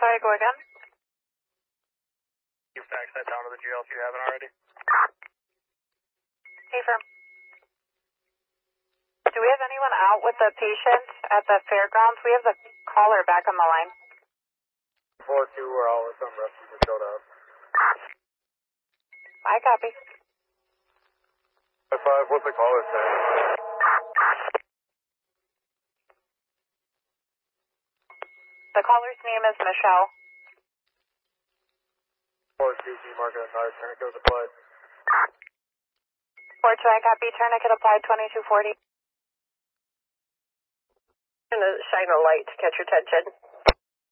sorry, go again. You fax that down to the jail if you haven't already. Hey, firm. Do we have anyone out with the patient at the fairgrounds? We have the caller back on the line. 4-2, we're all with some rescue that showed up. I copy. 5, what's the caller say? The caller's name is Michelle. 4-2, can you mark it on tire? Tourniquet was applied. 4-2, I copy. Tourniquet applied, 2240. I'm going to shine a light to catch your attention.